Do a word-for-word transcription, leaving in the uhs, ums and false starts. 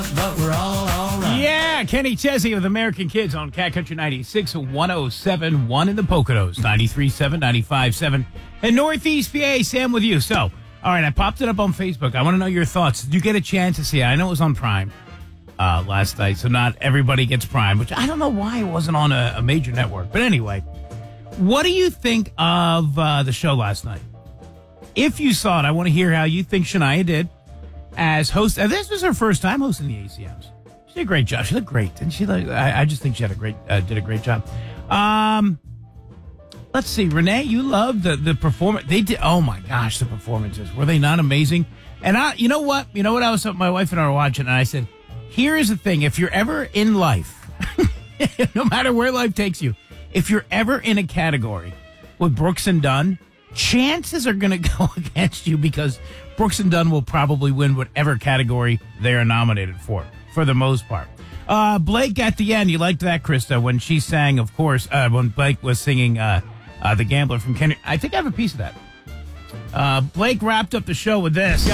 but we're all all right. Yeah, Kenny Chesney with American Kids on Cat Country ninety-six, one oh seven point one in the Poconos, ninety-three point seven, ninety-five point seven, and Northeast P A. Sam with you. So, all right, I popped it up on Facebook. I want to know your thoughts. Did you get a chance to see it? I know it was on Prime uh, last night, so not everybody gets Prime, which I don't know why it wasn't on a, a major network. But anyway, what do you think of uh, the show last night? If you saw it, I want to hear how you think Shania did as host. Uh, this was her first time hosting the A C Ms. She did a great job. She looked great, didn't she? Look, I, I just think she had a great, uh, did a great job. Um, let's see, Renee, you loved the the performance. They did. Oh my gosh, the performances, were they not amazing? And I, you know what, you know what? I was my wife and I were watching, and I said, here is the thing: if you're ever in life, no matter where life takes you, if you're ever in a category with Brooks and Dunn, chances are going to go against you because Brooks and Dunn will probably win whatever category they are nominated for, for the most part. Uh, Blake at the end, you liked that, Krista, when she sang, of course, uh, when Blake was singing uh, uh, The Gambler from Kenny. I think I have a piece of that. Uh, Blake wrapped up the show with this.